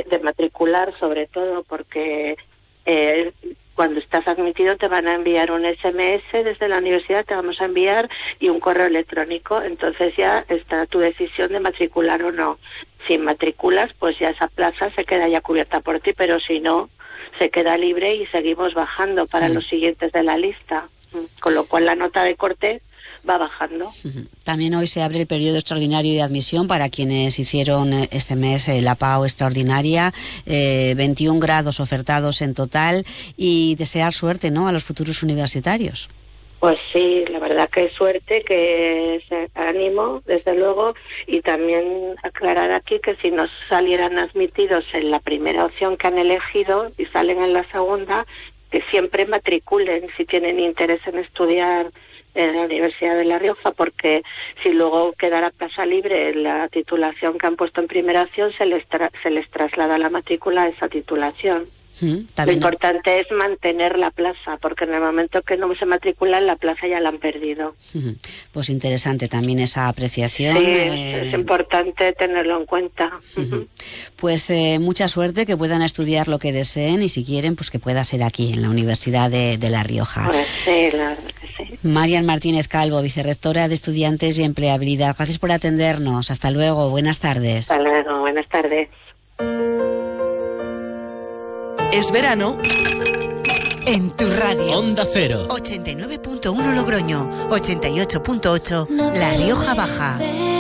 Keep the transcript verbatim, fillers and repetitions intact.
de matricular sobre todo, porque eh, cuando estás admitido te van a enviar un ese eme ese desde la universidad, te vamos a enviar y un correo electrónico, entonces ya está tu decisión de matricular o no. Si matriculas, pues ya esa plaza se queda ya cubierta por ti, pero si no, se queda libre y seguimos bajando para sí. los siguientes de la lista, con lo cual la nota de corte va bajando. También hoy se abre el periodo extraordinario de admisión para quienes hicieron este mes la P A O extraordinaria, eh, veintiún grados ofertados en total, y desear suerte, ¿no?, a los futuros universitarios. Pues sí, la verdad que suerte, que ánimo, desde luego, y también aclarar aquí que si no salieran admitidos en la primera opción que han elegido y salen en la segunda, que siempre matriculen si tienen interés en estudiar en la Universidad de La Rioja, porque si luego quedara plaza libre en la titulación que han puesto en primera opción, se les, tra- se les traslada la matrícula a esa titulación. Sí, lo importante es mantener la plaza, porque en el momento que no se matriculan, la plaza ya la han perdido. Pues interesante también esa apreciación. Sí, eh... es importante tenerlo en cuenta. Uh-huh. Pues eh, mucha suerte, que puedan estudiar lo que deseen, y si quieren, pues que pueda ser aquí, en la Universidad de, de La Rioja. Pues sí, la verdad que sí. Marian Martínez Calvo, vicerrectora de Estudiantes y Empleabilidad. Gracias por atendernos. Hasta luego. Buenas tardes. Hasta luego. Buenas tardes. Es verano en tu radio. Onda Cero. ochenta y nueve punto uno Logroño, ochenta y ocho punto ocho La Rioja Baja.